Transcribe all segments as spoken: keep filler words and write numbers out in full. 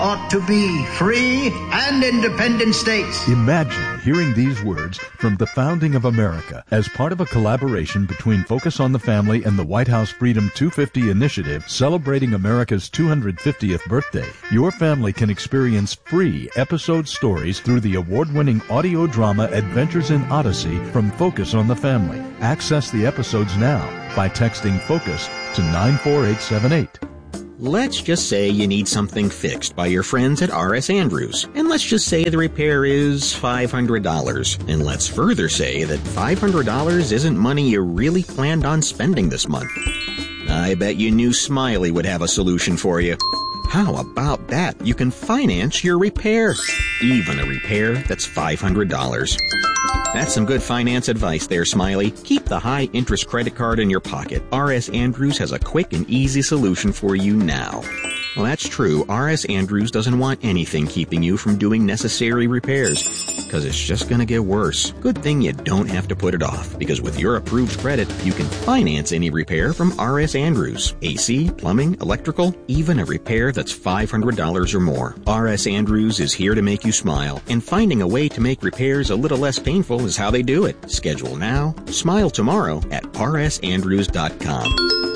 ought to be free and independent states. Imagine hearing these words from the founding of America as part of a collaboration between Focus on the Family and the White House Freedom two fifty initiative celebrating America's two hundred fiftieth birthday. Your family can experience free episode stories through the award-winning audio drama Adventures in Odyssey from Focus on the Family. Access the episodes now by texting FOCUS to nine four eight seven eight. Let's just say you need something fixed by your friends at R S Andrews. And let's just say the repair is five hundred dollars. And let's further say that five hundred dollars isn't money you really planned on spending this month. I bet you knew Smiley would have a solution for you. How about that? You can finance your repair. Even a repair that's five hundred dollars. That's some good finance advice there, Smiley. Keep the high-interest credit card in your pocket. R S Andrews has a quick and easy solution for you now. Well, that's true. R S Andrews doesn't want anything keeping you from doing necessary repairs, because it's just going to get worse. Good thing you don't have to put it off, because with your approved credit, you can finance any repair from R S Andrews. A C, plumbing, electrical, even a repair that's five hundred dollars or more. R S Andrews is here to make you smile, and finding a way to make repairs a little less painful is how they do it. Schedule now, smile tomorrow at r s andrews dot com.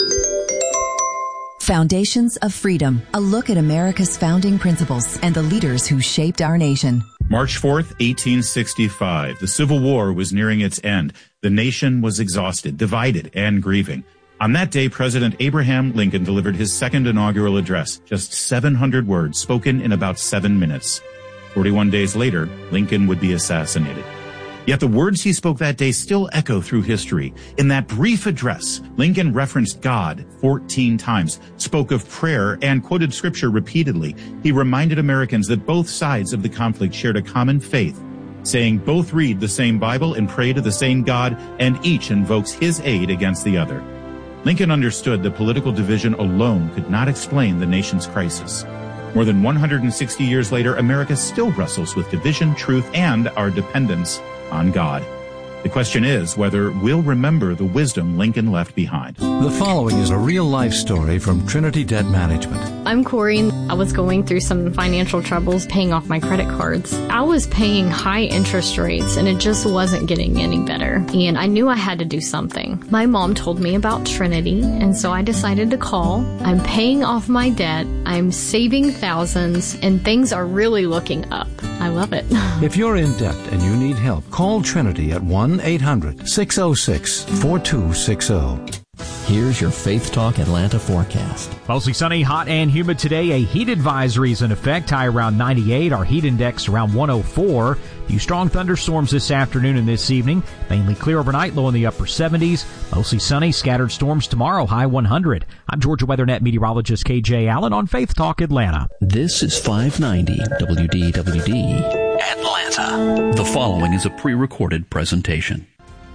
Foundations of Freedom, a look at America's founding principles and the leaders who shaped our nation. March fourth, eighteen sixty-five. The Civil War was nearing its end. The nation was exhausted, divided, and grieving. On that day, President Abraham Lincoln delivered his second inaugural address, just seven hundred words spoken in about seven minutes. forty-one days later, Lincoln would be assassinated. Yet the words he spoke that day still echo through history. In that brief address, Lincoln referenced God fourteen times, spoke of prayer, and quoted scripture repeatedly. He reminded Americans that both sides of the conflict shared a common faith, saying both read the same Bible and pray to the same God, and each invokes his aid against the other. Lincoln understood that political division alone could not explain the nation's crisis. More than one hundred sixty years later, America still wrestles with division, truth, and our dependence on God. The question is whether we'll remember the wisdom Lincoln left behind. The following is a real-life story from Trinity Debt Management. I'm Corey. I was going through some financial troubles paying off my credit cards. I was paying high interest rates and it just wasn't getting any better. And I knew I had to do something. My mom told me about Trinity, and so I decided to call. I'm paying off my debt. I'm saving thousands, and things are really looking up. I love it. If you're in debt and you need help, call Trinity at one eight hundred six oh six four two six oh. Here's your Faith Talk Atlanta forecast. Mostly sunny, hot and humid today. A heat advisory is in effect. High around ninety-eight. Our heat index around one oh four. A few strong thunderstorms this afternoon and this evening. Mainly clear overnight, low in the upper seventies. Mostly sunny, scattered storms tomorrow, high one hundred. I'm Georgia WeatherNet meteorologist K J Allen on Faith Talk Atlanta. This is five ninety W D W D Atlanta. The following is a pre-recorded presentation.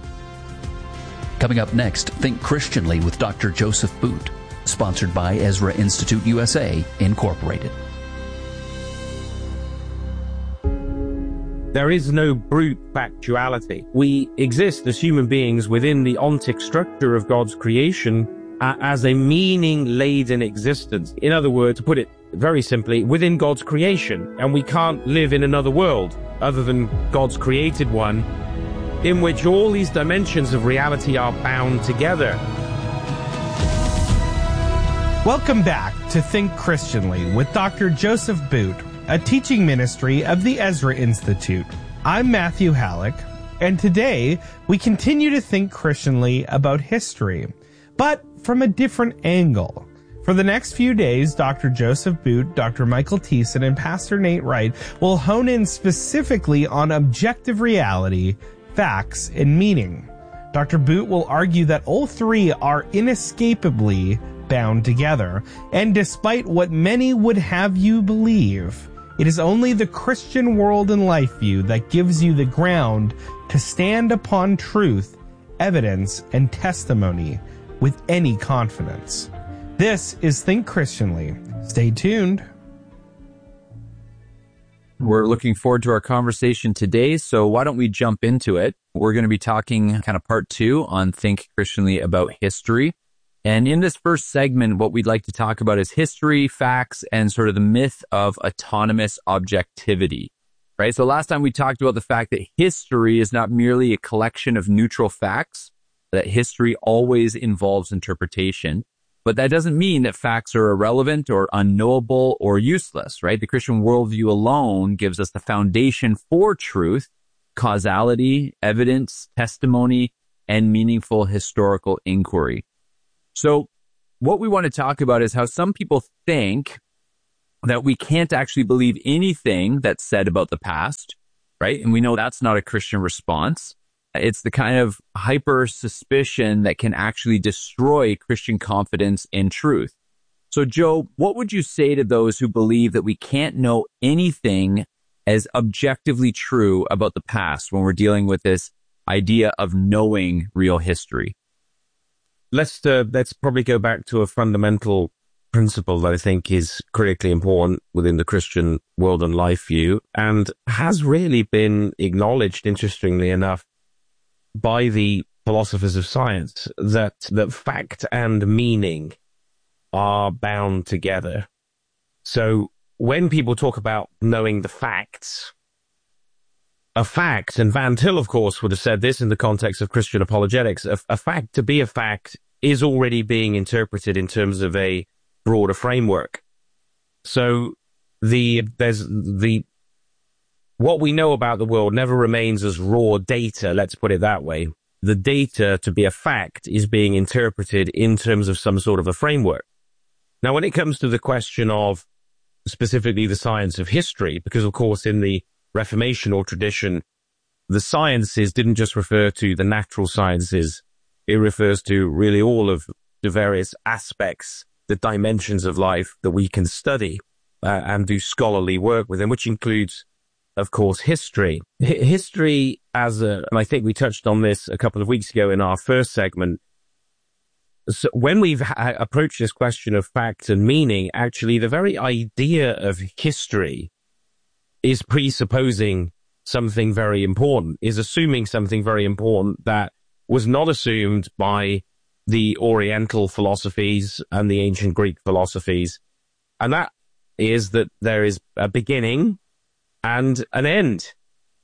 Coming up next, Think Christianly with Doctor Joseph Boot, sponsored by Ezra Institute U S A, Incorporated. There is no brute factuality. We exist as human beings within the ontic structure of God's creation uh, as a meaning-laden existence. In other words, to put it very simply, within God's creation. And we can't live in another world other than God's created one, in which all these dimensions of reality are bound together. Welcome back to Think Christianly with Doctor Joseph Boot, a teaching ministry of the Ezra Institute. I'm Matthew Halleck, and today we continue to think Christianly about history, but from a different angle. For the next few days, Doctor Joseph Boot, Doctor Michael Thiessen, and Pastor Nate Wright will hone in specifically on objective reality, facts, and meaning. Doctor Boot will argue that all three are inescapably bound together, and despite what many would have you believe, it is only the Christian world and life view that gives you the ground to stand upon truth, evidence, and testimony with any confidence. This is Think Christianly. Stay tuned. We're looking forward to our conversation today, so why don't we jump into it? We're going to be talking kind of part two on Think Christianly about history. And in this first segment, what we'd like to talk about is history, facts, and sort of the myth of autonomous objectivity, right? So last time we talked about the fact that history is not merely a collection of neutral facts, that history always involves interpretation. But that doesn't mean that facts are irrelevant or unknowable or useless, right? The Christian worldview alone gives us the foundation for truth, causality, evidence, testimony, and meaningful historical inquiry. So what we want to talk about is how some people think that we can't actually believe anything that's said about the past, right? And we know that's not a Christian response. It's the kind of hyper suspicion that can actually destroy Christian confidence in truth. So, Joe, what would you say to those who believe that we can't know anything as objectively true about the past when we're dealing with this idea of knowing real history? Let's uh, let's probably go back to a fundamental principle that I think is critically important within the Christian world and life view, and has really been acknowledged, interestingly enough, by the philosophers of science, that that fact and meaning are bound together. So when people talk about knowing the facts, a fact, and Van Til, of course, would have said this in the context of Christian apologetics, a, a fact, to be a fact, is already being interpreted in terms of a broader framework. So the there's the what we know about the world never remains as raw data, let's put it that way. The data, to be a fact, is being interpreted in terms of some sort of a framework. Now, when it comes to the question of specifically the science of history, because, of course, in the Reformational tradition, the sciences didn't just refer to the natural sciences. It refers to really all of the various aspects, the dimensions of life that we can study uh, and do scholarly work with, and which includes, of course, history. H- history as a, and I think we touched on this a couple of weeks ago in our first segment. So when we've ha- approached this question of fact and meaning, actually the very idea of history is presupposing something very important, is assuming something very important that was not assumed by the Oriental philosophies and the ancient Greek philosophies. And that is that there is a beginning and an end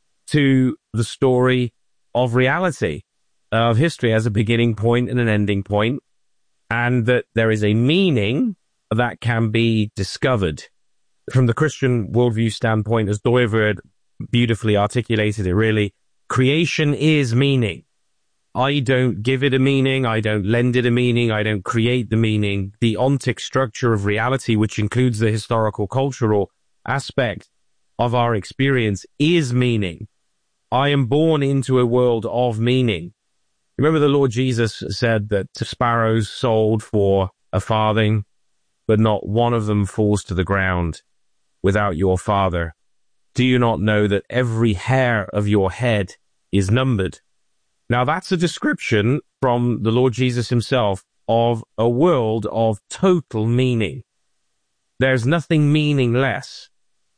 to the story of reality, of history as a beginning point and an ending point, and that there is a meaning that can be discovered. From the Christian worldview standpoint, as Dooyeweerd beautifully articulated it, really, creation is meaning. I don't give it a meaning, I don't lend it a meaning, I don't create the meaning. The ontic structure of reality, which includes the historical, cultural aspect of our experience, is meaning. I am born into a world of meaning. Remember the Lord Jesus said that sparrows sold for a farthing, but not one of them falls to the ground without your Father. Do you not know that every hair of your head is numbered? Now that's a description from the Lord Jesus himself of a world of total meaning. There's nothing meaningless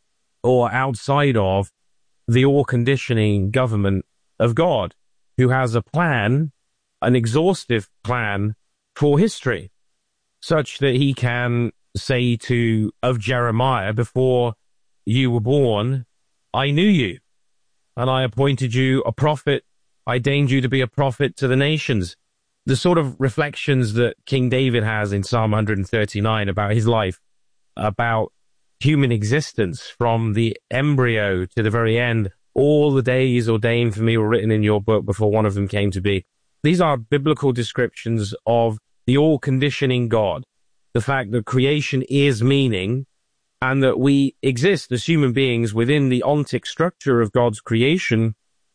or outside of the all-conditioning government of God, who has a plan, an exhaustive plan for history, such that he can say to, of Jeremiah, before you were born, I knew you, and I appointed you a prophet, I deigned you to be a prophet to the nations. The sort of reflections that King David has in Psalm one thirty-nine about his life, about human existence from the embryo to the very end, all the days ordained for me were written in your book before one of them came to be. These are biblical descriptions of the all-conditioning God, the fact that creation is meaning, and that we exist as human beings within the ontic structure of God's creation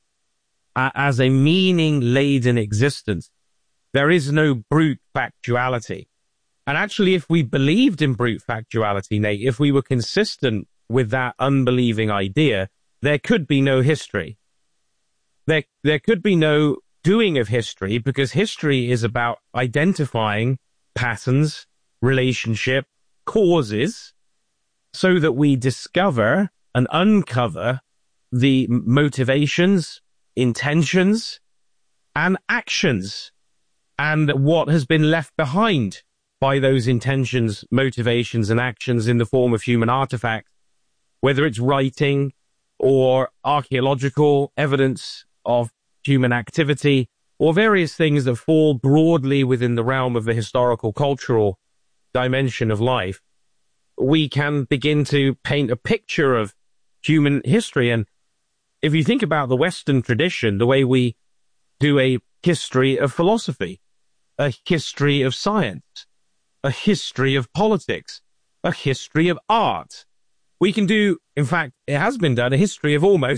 uh, as a meaning-laden existence. There is no brute factuality. And actually, if we believed in brute factuality, Nate, if we were consistent with that unbelieving idea, there could be no history. There, there could be no doing of history, because history is about identifying patterns, relationship, causes, so that we discover and uncover the motivations, intentions, and actions and what has been left behind by those intentions, motivations, and actions in the form of human artifacts, whether it's writing or archaeological evidence of human activity, or various things that fall broadly within the realm of the historical cultural dimension of life. We can begin to paint a picture of human history. And if you think about the Western tradition, the way we do a history of philosophy, a history of science, a history of politics, a history of art, we can do, in fact, it has been done, a history of almost